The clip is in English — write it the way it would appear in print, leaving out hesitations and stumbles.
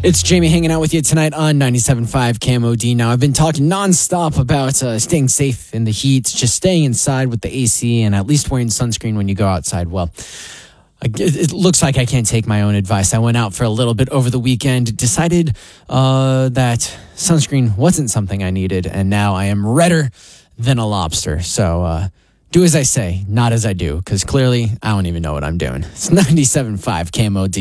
It's Jamie hanging out with you tonight on 97.5 KMOD. Now, I've been talking nonstop about staying safe in the heat, just staying inside with the AC, and at least wearing sunscreen when you go outside. Well, it looks like I can't take my own advice. I went out for a little bit over the weekend, decided that sunscreen wasn't something I needed, and now I am redder than a lobster. So do as I say, not as I do, because clearly I don't even know what I'm doing. It's 97.5 KMOD.